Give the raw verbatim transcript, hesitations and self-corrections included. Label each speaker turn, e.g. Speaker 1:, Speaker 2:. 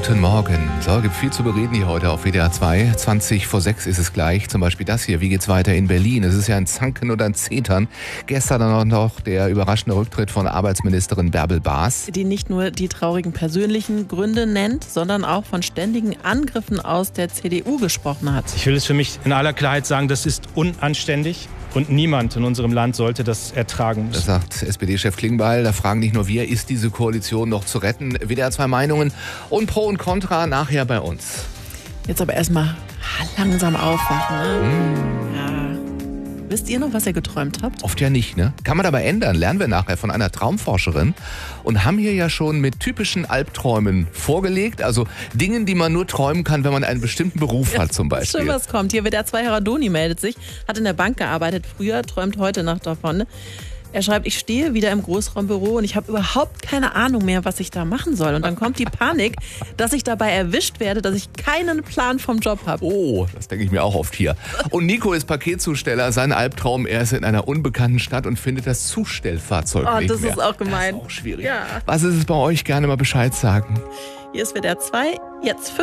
Speaker 1: Guten Morgen. So, gibt viel zu bereden hier heute auf W D R zwei. zwanzig vor sechs ist es gleich. Zum Beispiel das hier. Wie geht's weiter in Berlin? Es ist ja ein Zanken und ein Zetern. Gestern dann auch noch der überraschende Rücktritt von Arbeitsministerin Bärbel Baas.
Speaker 2: Die nicht nur die traurigen persönlichen Gründe nennt, sondern auch von ständigen Angriffen aus der C D U gesprochen hat.
Speaker 3: Ich will es für mich in aller Klarheit sagen, das ist unanständig. Und niemand in unserem Land sollte das ertragen müssen.
Speaker 1: Das sagt S P D-Chef Klingbeil. Da fragen nicht nur wir, ist diese Koalition noch zu retten? W D R zwei Meinungen und Pro und Contra nachher bei uns.
Speaker 2: Jetzt aber erstmal langsam aufwachen. Ne? Mm. Ja. Wisst ihr noch, was ihr geträumt habt?
Speaker 1: Oft ja nicht, ne? Kann man aber ändern. Lernen wir nachher von einer Traumforscherin und haben hier ja schon mit typischen Albträumen vorgelegt. Also Dingen, die man nur träumen kann, wenn man einen bestimmten Beruf ja, hat zum Beispiel.
Speaker 2: Schön, was kommt. Hier W D R zwei Heradoni meldet sich, hat in der Bank gearbeitet früher, träumt heute Nacht davon. Er schreibt, ich stehe wieder im Großraumbüro und ich habe überhaupt keine Ahnung mehr, was ich da machen soll. Und dann kommt die Panik, dass ich dabei erwischt werde, dass ich keinen Plan vom Job habe.
Speaker 1: Oh, das denke ich mir auch oft hier. Und Nico ist Paketzusteller. Sein Albtraum, er ist in einer unbekannten Stadt und findet das Zustellfahrzeug
Speaker 2: oh,
Speaker 1: nicht
Speaker 2: das
Speaker 1: mehr.
Speaker 2: Ist auch gemein.
Speaker 1: Das ist auch schwierig.
Speaker 2: Ja.
Speaker 1: Was ist es bei euch? Gerne mal Bescheid sagen.
Speaker 2: Hier ist W D R zwei, jetzt fünf.